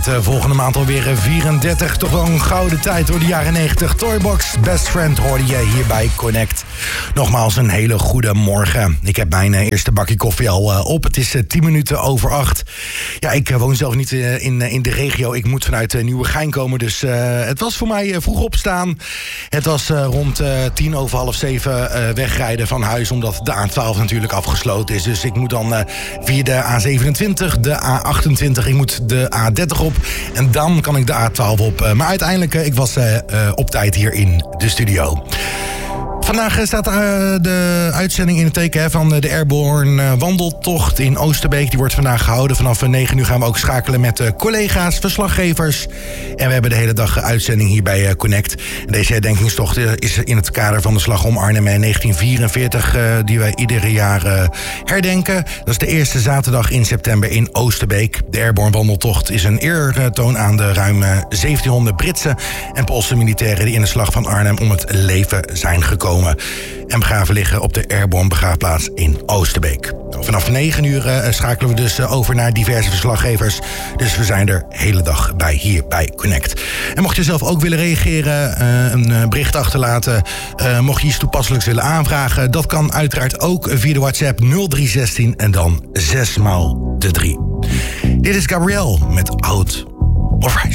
wordt volgende maand alweer 34. Toch wel een gouden tijd door de jaren 90. Toybox, Best Friend hoorde je hier bij Connect. Nogmaals een hele goede morgen. Ik heb mijn eerste bakje koffie al op. Het is 10 minuten over 8. Ja, ik woon zelf niet in de regio. Ik moet vanuit Nieuwegein komen. Dus het was voor mij vroeg opstaan. Het was rond 7:10 wegrijden van huis. Omdat de A12 natuurlijk afgesloten is. Dus ik moet dan via de A27, de A28. Ik moet de A30 op. En dan kan ik de A12 op. Maar uiteindelijk, ik was op tijd hier in de studio. Vandaag staat de uitzending in het teken van de Airborne wandeltocht in Oosterbeek. Die wordt vandaag gehouden. Vanaf 9 uur gaan we ook schakelen met collega's, verslaggevers. En we hebben de hele dag uitzending hier bij Connect. En deze herdenkingstocht is in het kader van de slag om Arnhem in 1944... die wij ieder jaar herdenken. Dat is de eerste zaterdag in september in Oosterbeek. De Airborne wandeltocht is een eertoon aan de ruim 1700 Britse en Poolse militairen... die in de slag van Arnhem om het leven zijn gekomen. En begraven liggen op de Airborne begraafplaats in Oosterbeek. Vanaf 9 uur schakelen we dus over naar diverse verslaggevers. Dus we zijn er de hele dag bij hier bij Connect. En mocht je zelf ook willen reageren, een bericht achterlaten... mocht je iets toepasselijks willen aanvragen... dat kan uiteraard ook via de WhatsApp 0316 en dan 6x3. Dit is Gabrielle met Out of Rise.